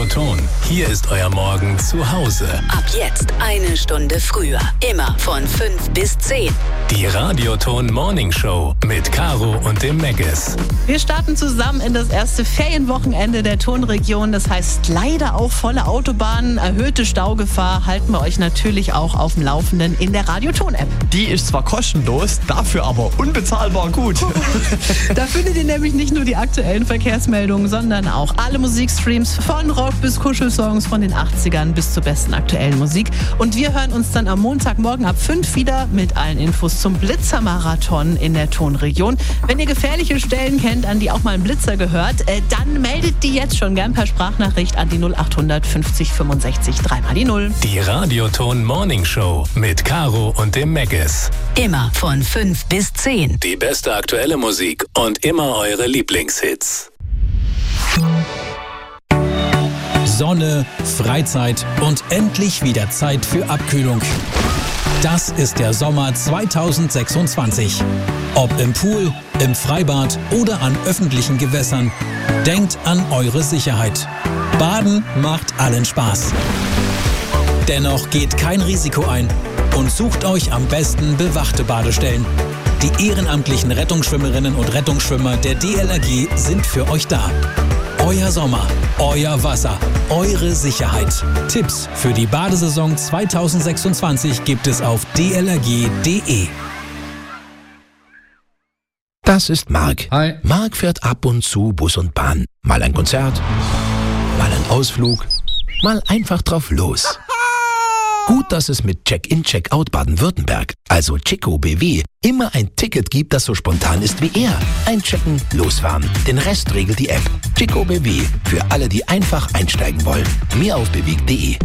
Radioton. Hier ist euer Morgen zu Hause. Ab jetzt 1 Stunde früher. Immer von 5 bis 10. Die Radioton Morning Show mit Caro und dem Meggis. Wir starten zusammen in das erste Ferienwochenende der Tonregion. Das heißt leider auch volle Autobahnen, erhöhte Staugefahr. Halten wir euch natürlich auch auf dem Laufenden in der Radioton-App. Die ist zwar kostenlos, dafür aber unbezahlbar gut. Da findet ihr nämlich nicht nur die aktuellen Verkehrsmeldungen, sondern auch alle Musikstreams von Rock bis Kuschelsongs von den 80ern bis zur besten aktuellen Musik. Und wir hören uns dann am Montagmorgen ab 5 wieder mit allen Infos zum Blitzermarathon in der Tonregion. Wenn ihr gefährliche Stellen kennt, an die auch mal ein Blitzer gehört, dann meldet die jetzt schon gern per Sprachnachricht an die 0800 50 65 3 die 0. Die Radioton Morning Show mit Caro und dem Meggis. Immer von 5 bis 10. Die beste aktuelle Musik und immer eure Lieblingshits. Sonne, Freizeit und endlich wieder Zeit für Abkühlung. Das ist der Sommer 2026. Ob im Pool, im Freibad oder an öffentlichen Gewässern, denkt an eure Sicherheit. Baden macht allen Spaß. Dennoch geht kein Risiko ein und sucht euch am besten bewachte Badestellen. Die ehrenamtlichen Rettungsschwimmerinnen und Rettungsschwimmer der DLRG sind für euch da. Euer Sommer, euer Wasser, eure Sicherheit. Tipps für die Badesaison 2026 gibt es auf dlrg.de. Das ist Marc. Hi. Marc fährt ab und zu Bus und Bahn. Mal ein Konzert, mal ein Ausflug, mal einfach drauf los. Gut, dass es mit Check-in, Check-out Baden-Württemberg, also Chico BW, immer ein Ticket gibt, das so spontan ist wie er. Einchecken, losfahren. Den Rest regelt die App. Chico BW, für alle, die einfach einsteigen wollen. Mehr auf bewegt.de.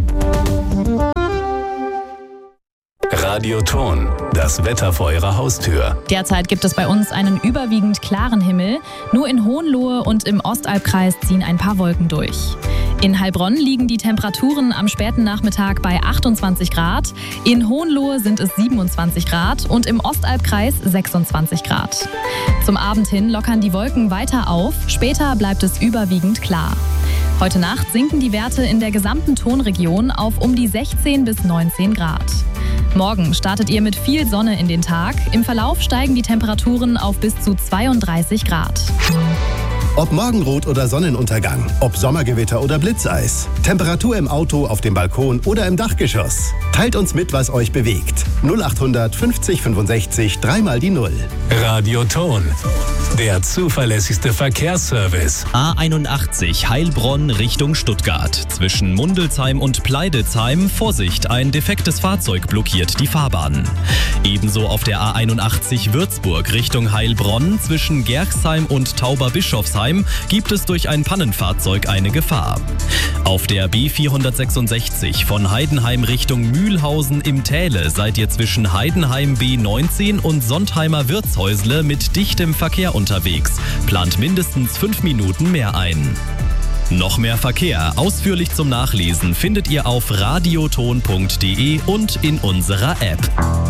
Radioton, das Wetter vor eurer Haustür. Derzeit gibt es bei uns einen überwiegend klaren Himmel. Nur in Hohenlohe und im Ostalbkreis ziehen ein paar Wolken durch. In Heilbronn liegen die Temperaturen am späten Nachmittag bei 28 Grad. In Hohenlohe sind es 27 Grad und im Ostalbkreis 26 Grad. Zum Abend hin lockern die Wolken weiter auf. Später bleibt es überwiegend klar. Heute Nacht sinken die Werte in der gesamten Tonregion auf um die 16 bis 19 Grad. Morgen startet ihr mit viel Sonne in den Tag. Im Verlauf steigen die Temperaturen auf bis zu 32 Grad. Ob Morgenrot oder Sonnenuntergang, ob Sommergewitter oder Blitzeis, Temperatur im Auto, auf dem Balkon oder im Dachgeschoss. Teilt uns mit, was euch bewegt. 0800 50 65 3 die 0. Radioton, der zuverlässigste Verkehrsservice. A81 Heilbronn Richtung Stuttgart. Zwischen Mundelsheim und Pleidezheim, Vorsicht, ein defektes Fahrzeug blockiert die Fahrbahn. Ebenso auf der A81 Würzburg Richtung Heilbronn. Zwischen Gerxheim und Tauberbischofsheim gibt es durch ein Pannenfahrzeug eine Gefahr. Auf der B466 von Heidenheim Richtung Mühlhausen im Täle seid ihr zwischen Heidenheim B19 und Sontheimer Wirtshäusle mit dichtem Verkehr unterwegs. Plant mindestens 5 Minuten mehr ein. Noch mehr Verkehr, ausführlich zum Nachlesen, findet ihr auf radioton.de und in unserer App.